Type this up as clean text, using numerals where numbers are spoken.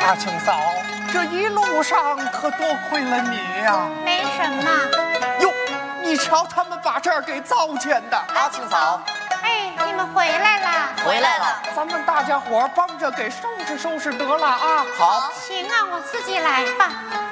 阿青嫂，这一路上可多亏了你呀。 没什么。 哟，你瞧他们把这儿给糟践的。 阿青嫂， 哎，你们回来啦？ 回来了。 咱们大家伙帮着给收拾收拾得了啊。 好。 行啊，我自己来吧。